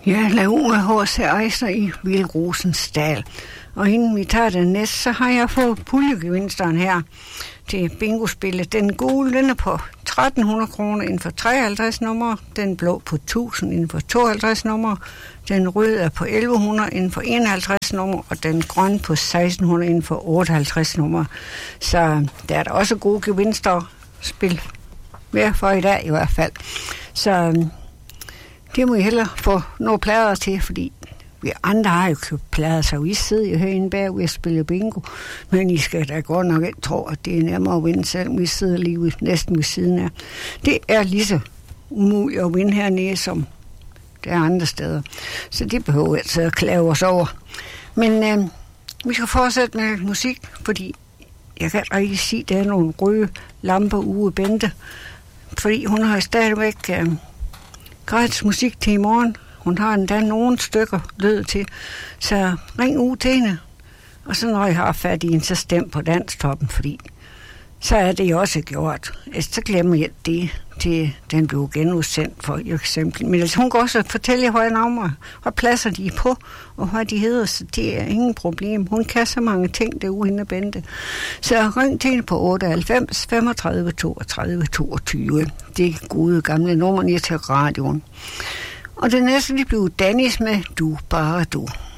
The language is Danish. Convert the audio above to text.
Ja, lad ud med H.C. Eiser i Vildrosensdal. Og inden vi tager den næste, så har jeg fået puljegevinsteren her til bingospillet. Den gule, den er på 1.300 kroner inden for 53 numre. Den blå på 1.000 inden for 52 numre. Den røde er på 1.100 inden for 51 numre. Og den grønne på 1.600 inden for 58 numre. Så der er der også gode gevinster spil mere for i dag i hvert fald. Så det må I hellere få nogle plader til, fordi vi andre har jo købt plader, så vi sidder jo herinde bag ved at spille bingo. Men I skal da godt nok ikke tro, at det er nemmere at vinde, selvom vi sidder lige næsten ved siden af. Det er lige så umuligt at vinde hernede, som det er andre steder. Så det behøver jeg at klage os over. Men vi skal fortsætte med musik, fordi jeg kan rigtig sige, at der er nogle røde lamper ude i Bente. Fordi hun har stadigvæk gratis musik til i morgen. Hun har endda nogle stykker lød til. Så ring ud til hende. Og så når jeg har fat i en, så stem på Danstoppen, fordi så er det jo også gjort. Så glemmer jeg det, til den blev genudsendt for eksempel. Men altså, hun kan også fortælle, hvad pladser de er på, og hvad de hedder, så det er ingen problem. Hun kan så mange ting derude hende Bente. Så ring til hende på 98 35 32 22. Det er gode gamle nummer ned til radioen. Og det næste, de blev Dennis med Du, bare du.